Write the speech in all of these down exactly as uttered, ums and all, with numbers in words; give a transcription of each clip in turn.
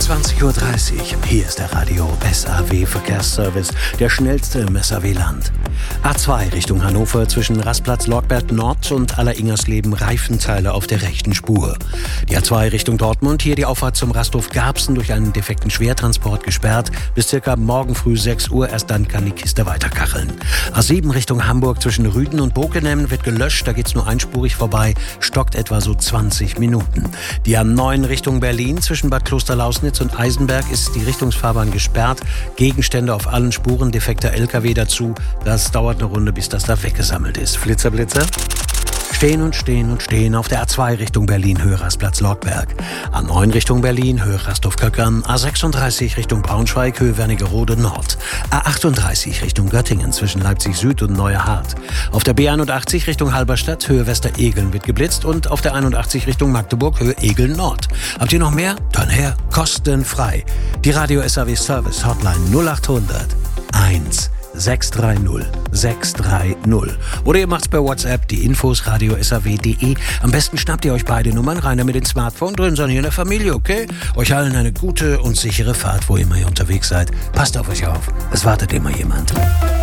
zwanzig Uhr dreißig. Hier ist der Radio S A W Verkehrsservice, der schnellste im S A W-Land. A zwei Richtung Hannover zwischen Rastplatz Lorberg Nord und Alleringersleben Reifenteile auf der rechten Spur. Die A zwei Richtung Dortmund, hier die Auffahrt zum Rasthof Garbsen durch einen defekten Schwertransport gesperrt. Bis circa morgen früh sechs Uhr, erst dann kann die Kiste weiterkacheln. A sieben Richtung Hamburg zwischen Rüden und Bokenem wird gelöscht, da geht's nur einspurig vorbei, stockt etwa so zwanzig Minuten. Die A neun Richtung Berlin zwischen Bad Klosterlausnitz und Eisenberg ist die Richtungsfahrbahn gesperrt. Gegenstände auf allen Spuren, defekter L K W dazu. Das dauert eine Runde, bis das da weggesammelt ist. Flitzer, Blitzer. Stehen und stehen und stehen auf der A zwei Richtung Berlin, Höhe Rastplatz Lorberg. A neun Richtung Berlin, Höhe Rasthof-Köckern. A sechsunddreißig Richtung Braunschweig, Höhe Wernigerode Nord. A achtunddreißig Richtung Göttingen zwischen Leipzig Süd und Neuerhardt. Auf der B einundachtzig Richtung Halberstadt, Höhe Westeregeln wird geblitzt. Und auf der einundachtzig Richtung Magdeburg, Höhe Egeln Nord. Habt ihr noch mehr? Dann her, kostenfrei. Die Radio S A W Service Hotline null achthundert eins sechs drei null sechs drei null. Oder ihr macht's per WhatsApp, die Infos radio s a w punkt de. Am besten schnappt ihr euch beide Nummern, rein mit dem Smartphone drin, sondern hier in der Familie, okay? Euch allen eine gute und sichere Fahrt, wo immer ihr unterwegs seid. Passt auf euch auf, es wartet immer jemand.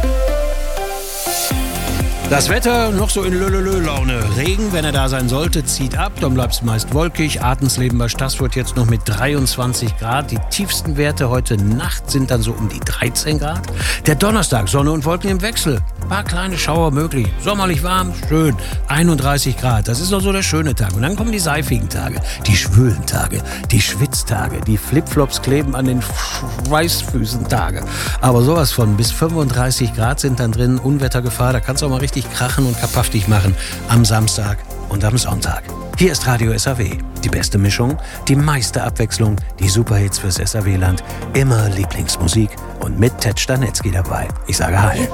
Das Wetter noch so in Lölölö-Laune. Regen, wenn er da sein sollte, zieht ab, dann bleibt es meist wolkig. Adensleben bei Stassfurt jetzt noch mit dreiundzwanzig Grad. Die tiefsten Werte heute Nacht sind dann so um die dreizehn Grad. Der Donnerstag, Sonne und Wolken im Wechsel. Ein paar kleine Schauer möglich. Sommerlich warm, schön. einunddreißig Grad, das ist noch so der schöne Tag. Und dann kommen die seifigen Tage, die schwülen Tage, die Schwitztage, die Flipflops kleben an den Schweißfüßen Tage. Aber sowas von bis fünfunddreißig Grad sind dann drin, Unwettergefahr, da kannst du auch mal richtig krachen und kapaftig machen am Samstag und am Sonntag. Hier ist Radio S A W. Die beste Mischung, die meiste Abwechslung, die Superhits fürs S A W-Land. Immer Lieblingsmusik und mit Ted Stanetzky dabei. Ich sage Hi.